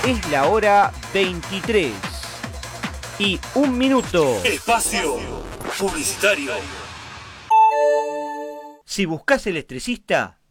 Es la hora 23 y 1 minuto. Espacio publicitario. Si buscas el electricista,